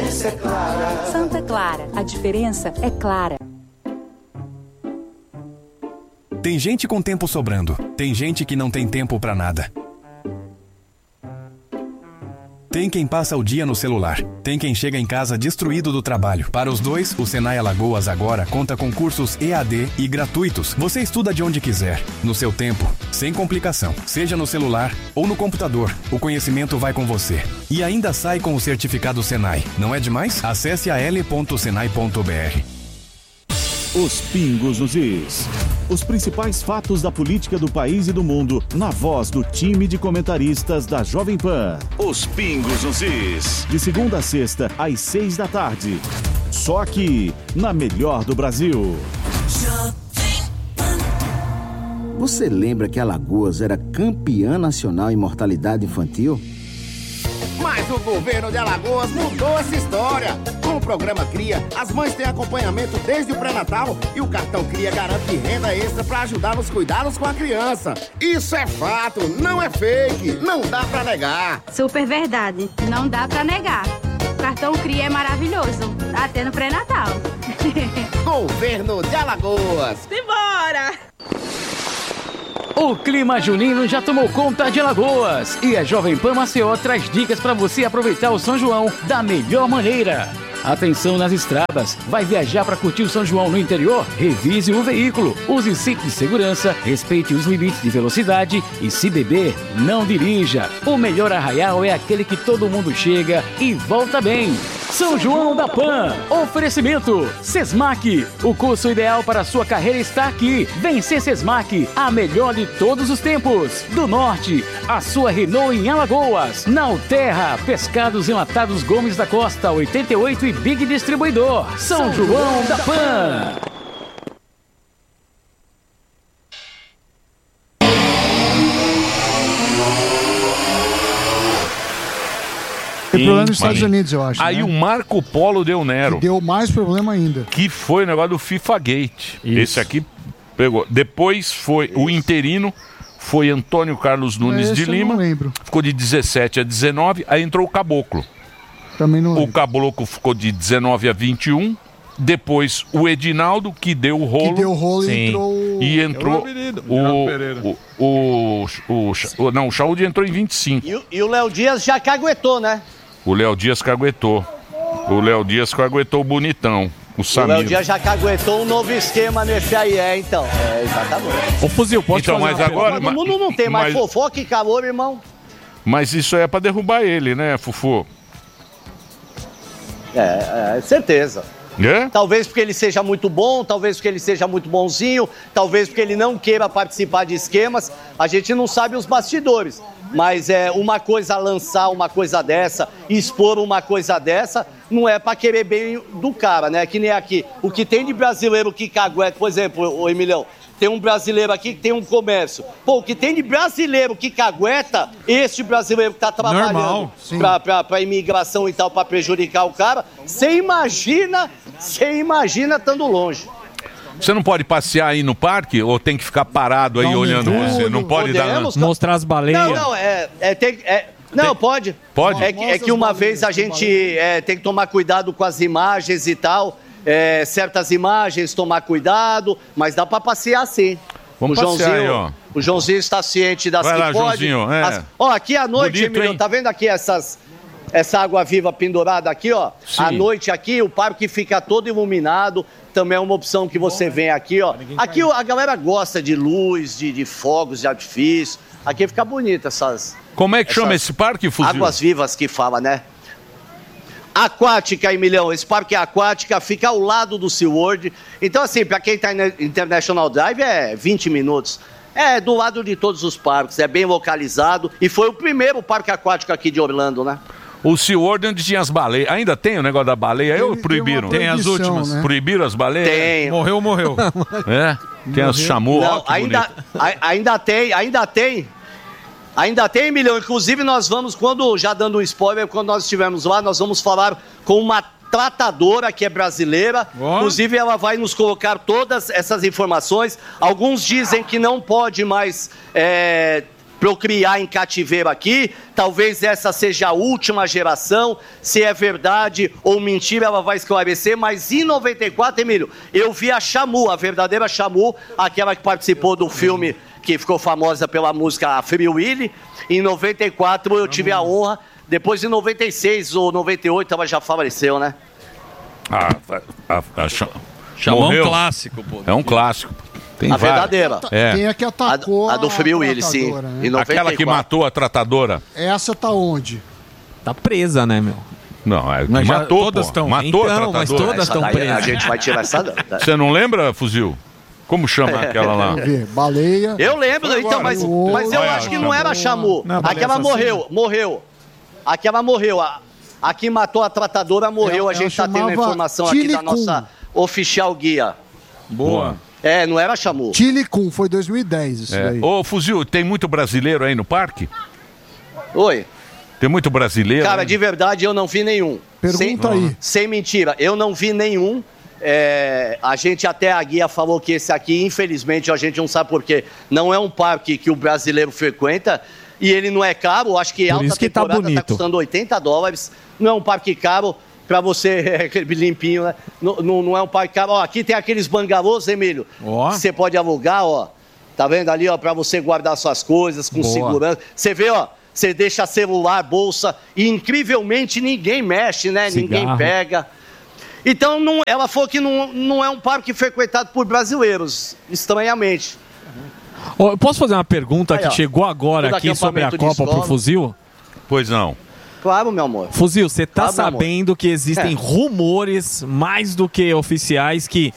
diferença é clara. Santa Clara, a diferença é clara. Tem gente com tempo sobrando. Tem gente que não tem tempo pra nada. Tem quem passa o dia no celular. Tem quem chega em casa destruído do trabalho. Para os dois, o Senai Alagoas agora conta com cursos EAD e gratuitos. Você estuda de onde quiser, no seu tempo, sem complicação. Seja no celular ou no computador, o conhecimento vai com você. E ainda sai com o certificado Senai. Não é demais? Acesse al.senai.br. Os Pingos nos Is. Os principais fatos da política do país e do mundo, na voz do time de comentaristas da Jovem Pan. Os Pingos nos Is. De segunda a sexta, às 6 da tarde. Só aqui, na Melhor do Brasil. Você lembra que Alagoas era campeã nacional em mortalidade infantil? Mas o governo de Alagoas mudou essa história. Com o programa Cria, as mães têm acompanhamento desde o pré-natal e o cartão Cria garante renda extra para ajudar nos cuidados com a criança. Isso é fato, não é fake, não dá pra negar. Super verdade, não dá pra negar. O cartão Cria é maravilhoso, até no pré-natal. Governo de Alagoas. Simbora! O clima junino já tomou conta de Alagoas e a Jovem Pan Maceió traz dicas para você aproveitar o São João da melhor maneira. Atenção nas estradas, vai viajar para curtir o São João no interior? Revise o veículo, use cinto de segurança, respeite os limites de velocidade e se beber, não dirija. O melhor arraial é aquele que todo mundo chega e volta bem. São João da Pan, oferecimento Sesmac, o curso ideal para a sua carreira está aqui. Vem ser Sesmac, a melhor de todos os tempos. Do Norte, a sua Renault em Alagoas. Na Alterra, Pescados Enlatados Gomes da Costa, 88 e Big Distribuidor. São João da Pan. Tem problema nos Estados Unidos, eu acho. Aí né? o Marco Polo deu Nero. Que deu mais problema ainda. Que foi o negócio do FIFA Gate. Isso. Esse aqui pegou. Depois foi o interino, foi Antônio Carlos Nunes de Lima. Não lembro. Ficou de 17 a 19. Aí entrou o Caboclo. Também não lembro. O Caboclo ficou de 19 a 21. Depois o Edinaldo, que deu o rolo. Que deu o rolo e entrou... E entrou o Chaúde entrou em 25. E o Léo Dias já caguetou, né? O Léo Dias caguetou. O Léo Dias caguetou bonitão. O Samir. O Léo Dias já caguetou um novo esquema no FAE, então. É, exatamente. O Fuzil, pode então, mas agora... Todo mundo não tem mais fofoca e calor, irmão. Mas isso é pra derrubar ele, né, Fufu? Certeza. É? Talvez porque ele seja muito bom, talvez porque ele seja muito bonzinho, talvez porque ele não queira participar de esquemas. A gente não sabe os bastidores. Mas uma coisa lançar uma coisa dessa, expor uma coisa dessa, não é pra querer bem do cara, né? Que nem aqui. O que tem de brasileiro que cagueta, por exemplo, o Emilhão, tem um brasileiro aqui que tem um comércio. Pô, o que tem de brasileiro que cagueta, este brasileiro que tá trabalhando pra imigração e tal, pra prejudicar o cara, você imagina estando longe. Você não pode passear aí no parque ou tem que ficar parado aí olhando você? Não pode mostrar as baleias? Não, pode. Pode? É que uma vez a gente tem que tomar cuidado com as imagens e tal. Certas imagens, tomar cuidado, mas dá pra passear sim. Vamos passear aí, ó. O Joãozinho está ciente das Vai que lá, pode. Joãozinho, aqui à noite, Emilio, tá vendo aqui essa água viva pendurada aqui, ó? Sim. À noite aqui, o parque fica todo iluminado. Também é uma opção que você vem aqui, ó. Aqui a galera gosta de luz, de fogos de artifício. Aqui fica bonito essas... Como é que chama esse parque, Fuzil? Águas vivas que fala, né? Aquática, Emilhão. Esse parque é aquática, fica ao lado do SeaWorld. Então, assim, para quem tá na International Drive, é 20 minutos. É do lado de todos os parques, é bem localizado. E foi o primeiro parque aquático aqui de Orlando, né? O SeaWorld onde tinha as baleias. Ainda tem o negócio da baleia? Proibiram? Tem as últimas. Né? Proibiram as baleias? Tem. Morreu. Tem as chamou. Não, ainda tem. Ainda tem, Emilhão. Inclusive, nós vamos, já dando um spoiler, quando nós estivermos lá, nós vamos falar com uma tratadora que é brasileira. Inclusive, ela vai nos colocar todas essas informações. Alguns dizem que não pode mais procriar em cativeiro aqui. Talvez essa seja a última geração. Se é verdade ou mentira, ela vai esclarecer. Mas em 94, Emílio, eu vi a Xamu, a verdadeira Xamu, aquela que participou do filme que ficou famosa pela música Free Willy. Em 94 eu tive a honra. Depois em 96 ou 98 ela já faleceu, né? Xamã é um clássico, pô. É um clássico. Tem a verdadeira. Tem a que atacou a do Free Willy, sim. Né? Em 94. Aquela que matou a tratadora. Essa tá onde? Tá presa, né, meu? Não, é que Mas já matou, todas estão. Matou a Então, tratadora. mas todas estão presas. A gente vai tirar essa... Você não lembra, Fuzil? Como chama aquela lá? Baleia. Eu lembro, então, mas eu acho que não era a Xamu. Aquela morreu. Aquela morreu. A que matou a tratadora morreu. A gente tá tendo a informação aqui da nossa oficial guia. Boa. Não era a Xamu. Tilicum, foi 2010 isso aí. Ô, Fuzil, tem muito brasileiro aí no parque? Oi. Tem muito brasileiro? Cara, de verdade, eu não vi nenhum. Pergunta aí. Sem mentira, eu não vi nenhum. A gente até a guia falou que esse aqui, infelizmente, a gente não sabe por quê. Não é um parque que o brasileiro frequenta e ele não é caro. Acho que alta temporada tá custando $80. Não é um parque caro para você, limpinho, né? Não é um parque caro. Ó, aqui tem aqueles bangalôs, Emílio, que você pode alugar, ó. Tá vendo ali, ó, para você guardar suas coisas com segurança. Você vê, ó, você deixa celular, bolsa e incrivelmente ninguém mexe, né? Cigarro. Ninguém pega. Então, ela falou que não é um parque frequentado por brasileiros, estranhamente. Eu posso fazer uma pergunta que chegou agora aqui sobre a Copa pro Fuzil? Pois não. Claro, meu amor. Fuzil, você tá sabendo que existem rumores mais do que oficiais que